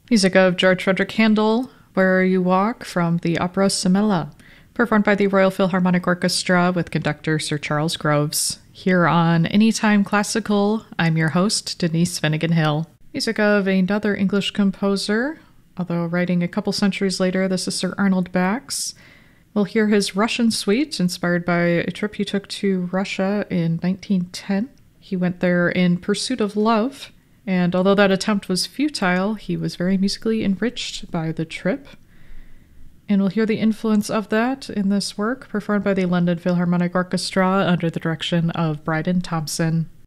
Music of George Frederick Handel, Where You Walk, from the opera Samela, performed by the Royal Philharmonic Orchestra with conductor Sir Charles Groves. Here on Anytime Classical, I'm your host, Denise Finnegan Hill. Music of another English composer, although writing a couple centuries later, this is Sir Arnold Bax. We'll hear his Russian Suite, inspired by a trip he took to Russia in 1910. He went there in pursuit of love, and although that attempt was futile, he was very musically enriched by the trip. And we'll hear the influence of that in this work, performed by the London Philharmonic Orchestra under the direction of Bryden Thompson.